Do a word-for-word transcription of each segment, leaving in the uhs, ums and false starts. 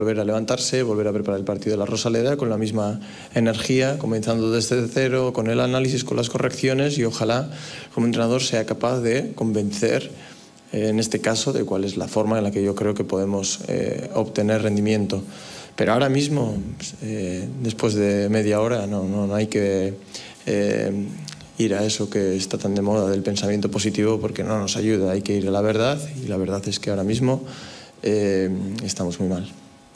volver a levantarse, volver a preparar el partido de la Rosaleda con la misma energía, comenzando desde cero, con el análisis, con las correcciones, y ojalá como entrenador sea capaz de convencer, eh, en este caso, de cuál es la forma en la que yo creo que podemos eh, obtener rendimiento. Pero ahora mismo, eh, después de media hora, no, no, no hay que eh, ir a eso que está tan de moda del pensamiento positivo, porque no nos ayuda. Hay que ir a la verdad, y la verdad es que ahora mismo eh, estamos muy mal.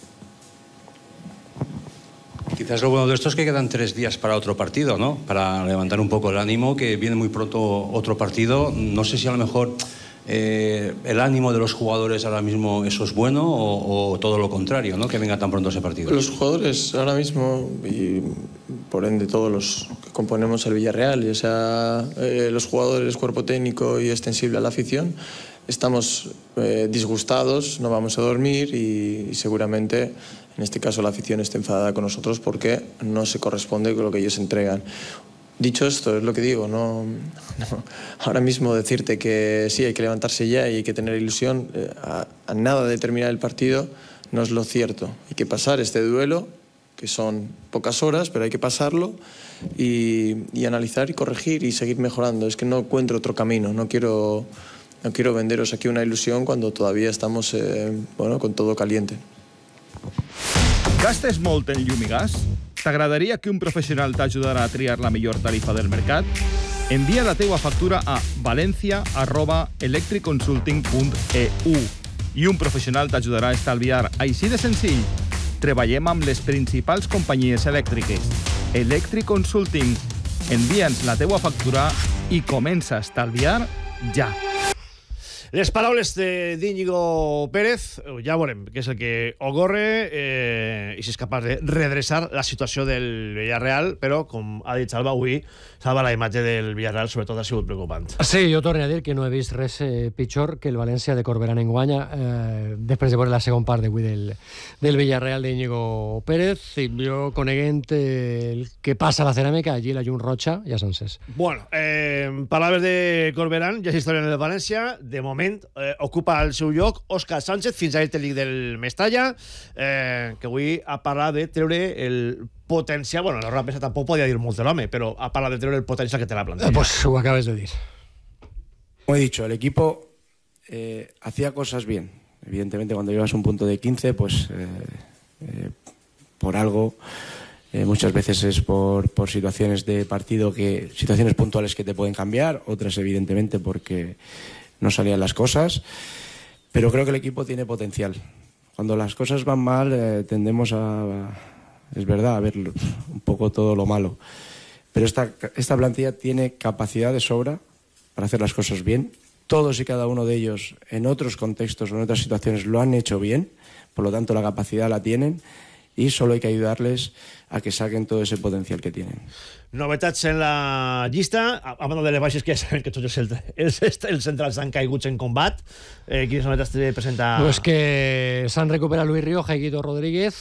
Quizás lo bueno de esto es que quedan tres días para otro partido, ¿no? Para levantar un poco el ánimo, que viene muy pronto otro partido. No sé si a lo mejor eh, el ánimo de los jugadores ahora mismo eso es bueno, o, o todo lo contrario, ¿no? Que venga tan pronto ese partido. Los jugadores ahora mismo, y por ende todos los que componemos el Villarreal, ya sea eh, los jugadores, cuerpo técnico y extensible a la afición, estamos eh, disgustados, no vamos a dormir, y, y seguramente en este caso la afición está enfadada con nosotros porque no se corresponde con lo que ellos entregan. Dicho esto, es lo que digo, no, no ahora mismo decirte que sí, hay que levantarse ya y hay que tener ilusión, eh, a, a nada de terminar el partido, no es lo cierto. Hay que pasar este duelo, que son pocas horas, pero hay que pasarlo y, y analizar y corregir y seguir mejorando. Es que no encuentro otro camino, no quiero, no quiero venderos aquí una ilusión cuando todavía estamos eh, bueno, con todo caliente. Gastes molt en llum i gas? T'agradaria que un professional t'ajudara a triar la millor tarifa del mercat? Envia la teua factura a valencia arroba electriconsulting punt e u i un professional t'ajudarà a estalviar. Així de senzill. Treballem amb les principals companyies elèctriques. Electric Consulting. Envia'ns la teua factura i comença a estalviar ja. Les paraules d'Íñigo Pérez, ja veurem què és el que ocorre eh, i si és capaç de redreçar la situació del Villarreal, però, com ha dit Salva, avui, Salva, la imatge del Villarreal sobretot ha sigut preocupant. Sí, jo torno a dir que no he vist res eh, pitjor que el València de Corberán en guanya, eh, després de veure la segona part d'avui del, del Villarreal d'Íñigo Pérez, i jo coneguent eh, el que passa a la ceràmica, allí la llum roja ja s'ha encès. Bueno, eh, parlaves de Corberán, ja és història en el València, de moment Eh, ocupa el seu lloc Òscar Sánchez, fins ahir tècnic del Mestalla, eh, que avui ha parlat de treure el potencial, bueno, la Roda Presa tampoc podia dir molt de l'home, però ha parlat de treure el potencial que té la plantilla. Eh, pues ho acabes de dir. Como he dicho, el equipo eh, hacía cosas bien. Evidentemente, cuando llevas un punto de quince, pues eh, eh, por algo, eh, muchas veces es por, por situaciones de partido, que situaciones puntuales que te pueden cambiar, otras evidentemente porque no salían las cosas, pero creo que el equipo tiene potencial. Cuando las cosas van mal, eh, tendemos a, es verdad, a ver un poco todo lo malo. Pero esta, esta plantilla tiene capacidad de sobra para hacer las cosas bien. Todos y cada uno de ellos, en otros contextos o en otras situaciones, lo han hecho bien, por lo tanto la capacidad la tienen, y solo hay que ayudarles a que saquen todo ese potencial que tienen. Novetats en la llista, a banda de les baixes, que ja sabem que tots els, els, els centrals han caigut en combat. Eh, quines novetats te presenta? Pues que s'han recuperat Luis Rioja i Guido Rodríguez,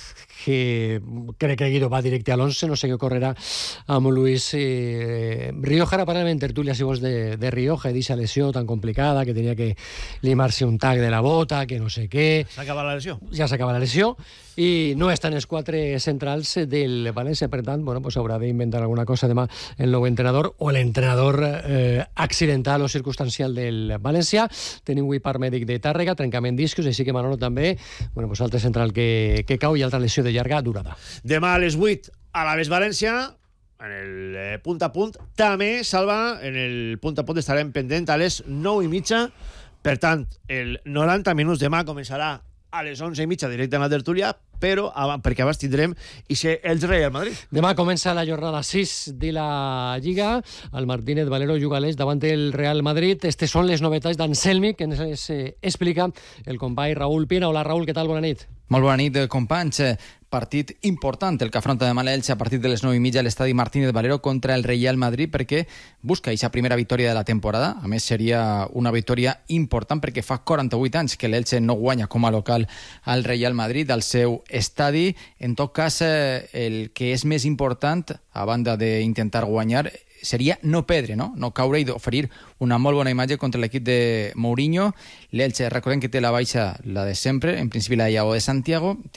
que crec que Guido va directe a l'once, no sé què correrà amb Luis eh, Rioja. Ara parlem en tertúlia, si vols, de, de Rioja i d'aquesta lesió tan complicada, que tenia que limar-se un tag de la bota, que no sé què. S'ha acabat la lesió? Ja s'ha acabat la lesió, i no estan els quatre centrals del València. Per tant, bueno, pues haurà d'inventar alguna cosa demà el nou entrenador o l'entrenador eh, accidental o circumstancial del València. Tenim avui part mèdic de Tàrrega, trencament discos, així que Manolo també, bueno, pues altre central que, que cau i altra lesió de llarga durada. Demà a les vuit a l'Aves València, en el eh, punt a punt. També, Salva, en el punt a punt estarem pendent a les nou i mitja. Per tant, el noranta minuts demà començarà a les onze i mitja directe en la tertúlia, però perquè abans tindrem i ser el Real Madrid. Demà comença la jornada sis de la Lliga. El Martínez Valero juga a l'Eix davant del Real Madrid. Estes són les novetats d'Anselmi, que ens eh, explica el company Raúl Pina. Hola, Raúl, què tal? Bona nit. Molt bona nit, companys. Partit important el que afronta demà l'Elx a partir de les nou i mitja a l'estadi Martínez Valero contra el Real Madrid, perquè busca aquesta primera victòria de la temporada. A més, seria una victòria important perquè fa quaranta-vuit anys que l'Elx no guanya com a local al Real Madrid al seu estadi. En tot cas, el que és més important, a banda d'intentar guanyar, seria no perdre, no? no caure i oferir una molt bona imatge contra l'equip de Mourinho. L'Elx, recordem que té la baixa, la de sempre, en principi la de Iago de Santiago,